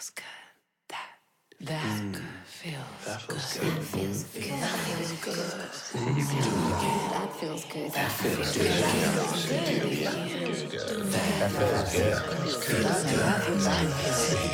That feels good. That feels good. That feels good. That feels good. That feels good. That feels good. That feels good. That feels good.